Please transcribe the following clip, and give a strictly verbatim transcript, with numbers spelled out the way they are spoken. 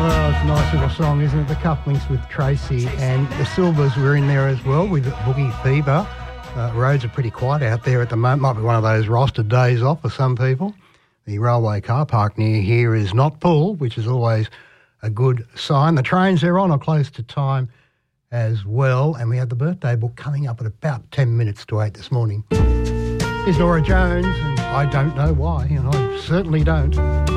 Oh, it's a nice little song, isn't it? The Cufflinks with Tracy, and the Silvers were in there as well with Boogie Fever. Uh, roads are pretty quiet out there at the moment. Might be one of those rostered days off for some people. The railway car park near here is not full, which is always a good sign. The trains they're on are close to time as well, and we had the birthday book coming up at about ten minutes to eight this morning. Here's Nora Jones, and I don't know why, and I certainly don't.